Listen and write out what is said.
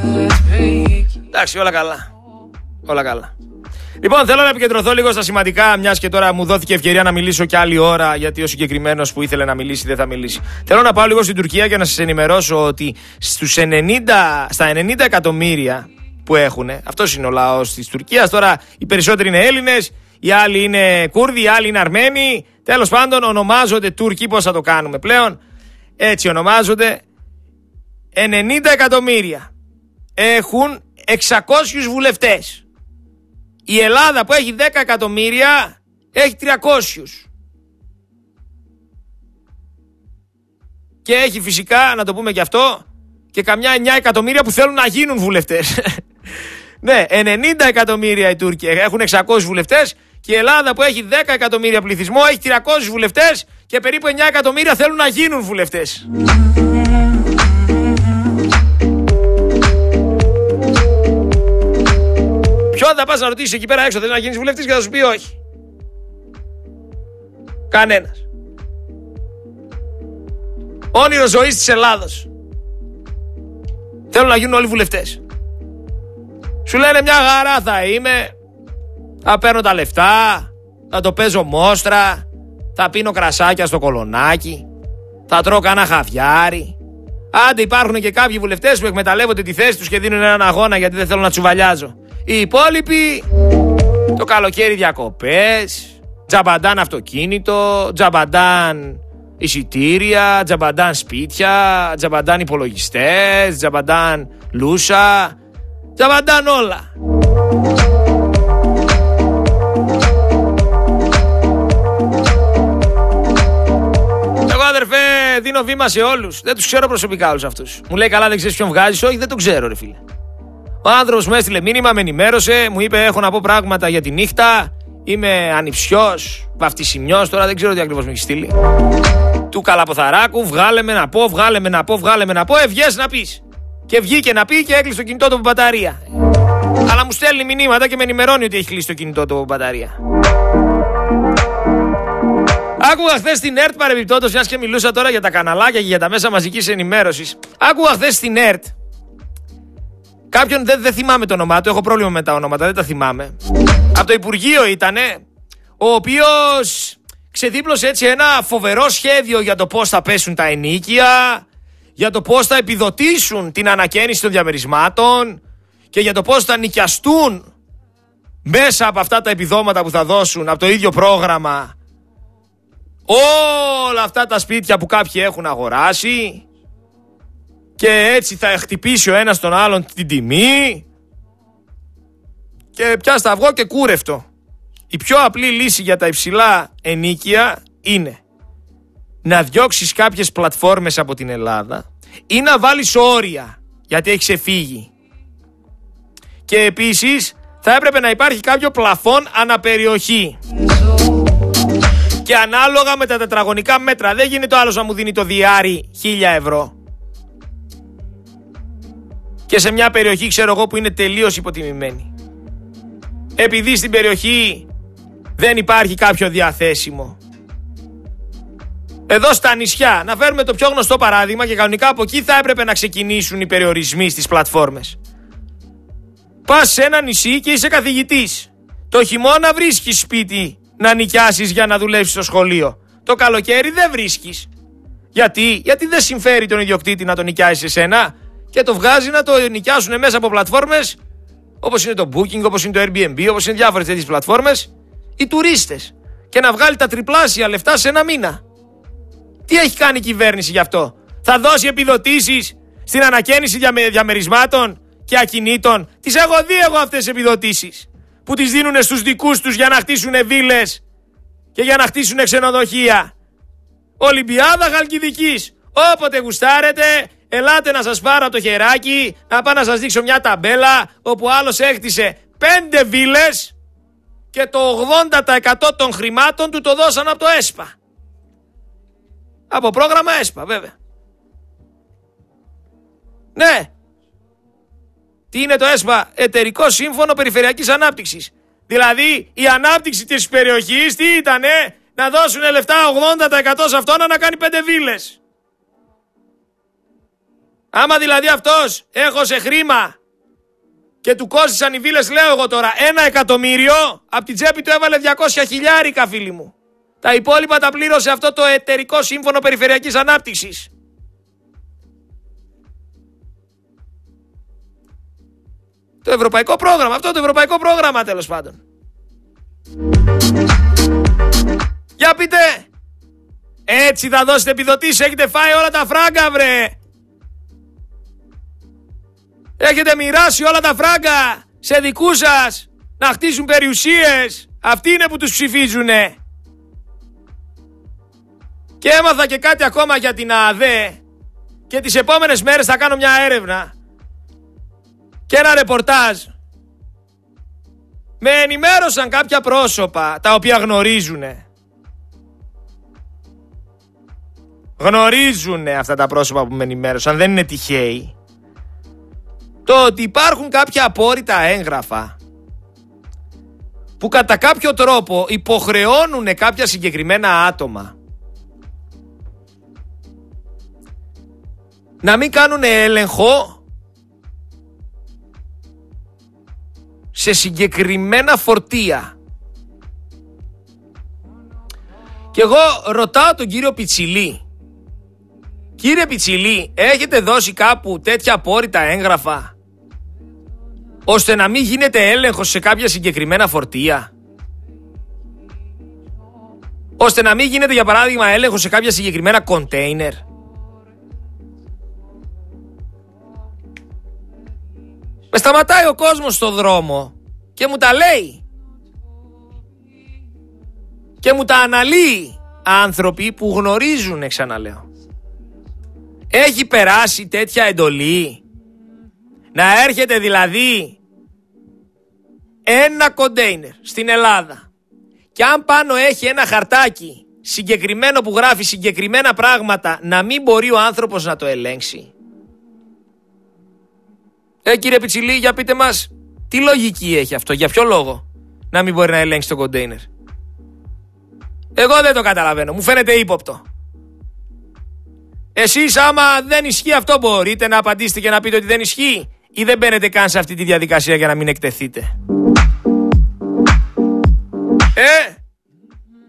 Εντάξει, όλα καλά. Όλα καλά. Λοιπόν, θέλω να επικεντρωθώ λίγο στα σημαντικά, μιας και τώρα μου δόθηκε ευκαιρία να μιλήσω κι άλλη ώρα, γιατί ο συγκεκριμένος που ήθελε να μιλήσει δεν θα μιλήσει. Θέλω να πάω λίγο στην Τουρκία και να σας ενημερώσω ότι στα 90 εκατομμύρια που έχουν, αυτός είναι ο λαός της Τουρκίας. Τώρα οι περισσότεροι είναι Έλληνες, οι άλλοι είναι Κούρδοι, οι άλλοι είναι Αρμένοι. Τέλος πάντων, ονομάζονται Τούρκοι. Πώς θα το κάνουμε πλέον? Έτσι ονομάζονται. 90 εκατομμύρια έχουν 600 βουλευτές. Η Ελλάδα που έχει 10 εκατομμύρια έχει 300. Και έχει φυσικά, να το πούμε και αυτό, και καμιά 9 εκατομμύρια που θέλουν να γίνουν βουλευτές. Ναι, 90 εκατομμύρια οι Τούρκοι έχουν 600 βουλευτές και η Ελλάδα που έχει 10 εκατομμύρια πληθυσμό έχει 300 βουλευτές και περίπου 9 εκατομμύρια θέλουν να γίνουν βουλευτές. Ποιον θα πας να ρωτήσεις εκεί πέρα έξω, θες να γίνεις βουλευτής, και θα σου πει όχι. Κανένας. Όνειρο ζωής της Ελλάδος. Θέλουν να γίνουν όλοι βουλευτές. Σου λένε μια χαρά θα είμαι, θα παίρνω τα λεφτά, θα το παίζω μόστρα, θα πίνω κρασάκια στο κολονάκι, θα τρώω κανένα χαβιάρι. Άντε υπάρχουν και κάποιοι βουλευτές που εκμεταλλεύονται τη θέση τους και δίνουν έναν αγώνα γιατί δεν θέλω να τσουβαλιάζω. Οι υπόλοιποι το καλοκαίρι διακοπές, τζαμπαντάν αυτοκίνητο, τζαμπαντάν εισιτήρια, τζαμπαντάν σπίτια, τζαμπαντάν υπολογιστές, τζαμπαντάν λούσα, τζαμπαντάν όλα. Εγώ αδερφέ δίνω βήμα σε όλους. Δεν τους ξέρω προσωπικά όλους αυτούς. Μου λέει καλά δεν ξέρεις ποιον βγάζεις. Όχι, δεν τον ξέρω ρε φίλε. Ο άνθρωπος μου έστειλε μήνυμα, με ενημέρωσε, μου είπε έχω να πω πράγματα για τη νύχτα. Είμαι ανιψιός, βαφτισιμιός, τώρα δεν ξέρω τι ακριβώς μου έχει στείλει. Του Καλαποθαράκου, βγάλε με να πω, βγες να πεις. Και βγήκε να πει και έκλεισε το κινητό του από μπαταρία. Αλλά μου στέλνει μηνύματα και με ενημερώνει ότι έχει κλείσει το κινητό του από μπαταρία. Άκουγα χθες στην ΕΡΤ παρεμπιπτόντως, μιας και μιλούσα τώρα για τα καναλάκια και για τα μέσα μαζικής ενημέρωσης. Άκουγα χθες στην ΕΡΤ κάποιον, δεν θυμάμαι το όνομά του, έχω πρόβλημα με τα ονόματα, δεν τα θυμάμαι. Από το Υπουργείο ήτανε, ο οποίος ξεδίπλωσε έτσι ένα φοβερό σχέδιο για το πώς θα πέσουν τα ενοίκια, για το πώς θα επιδοτήσουν την ανακαίνιση των διαμερισμάτων και για το πώς θα νοικιαστούν μέσα από αυτά τα επιδόματα που θα δώσουν από το ίδιο πρόγραμμα όλα αυτά τα σπίτια που κάποιοι έχουν αγοράσει και έτσι θα χτυπήσει ο ένας τον άλλον την τιμή και πιάστα αυγό και κούρευτο. Η πιο απλή λύση για τα υψηλά ενοίκια είναι να διώξεις κάποιες πλατφόρμες από την Ελλάδα ή να βάλεις όρια γιατί έχει ξεφύγει. Και επίσης θα έπρεπε να υπάρχει κάποιο πλαφόν αναπεριοχή. Και ανάλογα με τα τετραγωνικά μέτρα. Δεν γίνεται ο άλλος να μου δίνει το διάρρη 1.000 ευρώ. Και σε μια περιοχή ξέρω εγώ που είναι τελείως υποτιμημένη. Επειδή στην περιοχή δεν υπάρχει κάποιο διαθέσιμο. Εδώ στα νησιά, να φέρουμε το πιο γνωστό παράδειγμα και κανονικά από εκεί θα έπρεπε να ξεκινήσουν οι περιορισμοί στις πλατφόρμες. Πας σε ένα νησί και είσαι καθηγητής. Το χειμώνα βρίσκεις σπίτι να νοικιάσεις για να δουλεύεις στο σχολείο. Το καλοκαίρι δεν βρίσκεις. Γιατί δεν συμφέρει τον ιδιοκτήτη να το νοικιάσει εσένα και το βγάζει να το νοικιάσουν μέσα από πλατφόρμες όπως είναι το Booking, όπως είναι το Airbnb, όπως είναι διάφορες τέτοιες πλατφόρμες, οι τουρίστες. Και να βγάλει τα τριπλάσια λεφτά σε ένα μήνα. Τι έχει κάνει η κυβέρνηση γι' αυτό? Θα δώσει επιδοτήσεις στην ανακαίνιση διαμερισμάτων και ακινήτων? Τις έχω δει εγώ αυτές τις επιδοτήσεις που τις δίνουν στους δικούς τους για να χτίσουν βίλες και για να χτίσουν ξενοδοχεία. Ολυμπιάδα Χαλκιδικής. Όποτε γουστάρετε, ελάτε να σας πάρω το χεράκι, να πάω να σας δείξω μια ταμπέλα όπου άλλος έκτισε 5 βίλες και το 80% των χρημάτων του το δώσαν από το ΕΣΠΑ. Από πρόγραμμα ΕΣΠΑ βέβαια. Ναι. Τι είναι το ΕΣΠΑ? Εταιρικό Σύμφωνο Περιφερειακής Ανάπτυξης. Δηλαδή η ανάπτυξη της περιοχής τι ήτανε? Να δώσουν λεφτά 80% σε αυτόν να κάνει 5 βίλες. Άμα δηλαδή αυτός έχωσε χρήμα και του κόστησαν οι βίλες, λέω εγώ τώρα, 1 εκατομμύριο, από την τσέπη του έβαλε 200 χιλιάρικα, φίλοι μου. Τα υπόλοιπα τα πλήρωσε αυτό το εταιρικό σύμφωνο περιφερειακής ανάπτυξης. Το ευρωπαϊκό πρόγραμμα, αυτό το ευρωπαϊκό πρόγραμμα τέλος πάντων. Για πείτε, έτσι θα δώσετε επιδοτήσεις, έχετε φάει όλα τα φράγκα βρε. Έχετε μοιράσει όλα τα φράγκα σε δικούς σας να χτίσουν περιουσίες. Αυτοί είναι που τους ψηφίζουνε. Και έμαθα και κάτι ακόμα για την ΑΑΔΕ και τις επόμενες μέρες θα κάνω μια έρευνα και ένα ρεπορτάζ. Με ενημέρωσαν κάποια πρόσωπα τα οποία γνωρίζουνε. Γνωρίζουνε αυτά τα πρόσωπα που με ενημέρωσαν, δεν είναι τυχαίοι. Το ότι υπάρχουν κάποια απόρριτα έγγραφα που κατά κάποιο τρόπο υποχρεώνουν κάποια συγκεκριμένα άτομα να μην κάνουν έλεγχο σε συγκεκριμένα φορτία. Και εγώ ρωτάω τον κύριο Πιτσιλή, κύριε Πιτσιλή, έχετε δώσει κάπου τέτοια απόρριτα έγγραφα ώστε να μην γίνεται έλεγχος σε κάποια συγκεκριμένα φορτία? Ώστε να μην γίνεται για παράδειγμα έλεγχος σε κάποια συγκεκριμένα κοντέινερ? Με σταματάει ο κόσμος στο δρόμο και μου τα λέει και μου τα αναλύει άνθρωποι που γνωρίζουν, ξαναλέω. Έχει περάσει τέτοια εντολή να έρχεται δηλαδή ένα κοντέινερ στην Ελλάδα και αν πάνω έχει ένα χαρτάκι συγκεκριμένο που γράφει συγκεκριμένα πράγματα, να μην μπορεί ο άνθρωπος να το ελέγξει? Κύριε Πιτσιλή, για πείτε μας, τι λογική έχει αυτό, για ποιο λόγο να μην μπορεί να ελέγξει το κοντέινερ? Εγώ δεν το καταλαβαίνω, μου φαίνεται ύποπτο. Εσείς άμα δεν ισχύει αυτό μπορείτε να απαντήσετε και να πείτε ότι δεν ισχύει, ή δεν μπαίνετε καν σε αυτή τη διαδικασία για να μην εκτεθείτε?